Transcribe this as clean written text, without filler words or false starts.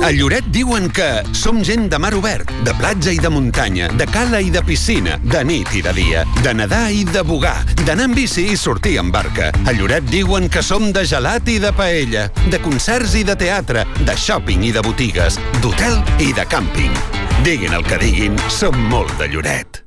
A Lloret diuen que som gent de mar obert, de platja i de muntanya, de cala i de piscina, de nit i de dia, de nedar i de bugar, d'anar amb bici i sortir amb barca. A Lloret diuen que som de gelat i de paella, de concerts i de teatre, de shopping i de botigues, d'hotel i de càmping. Diguin el que diguin, som molt de Lloret.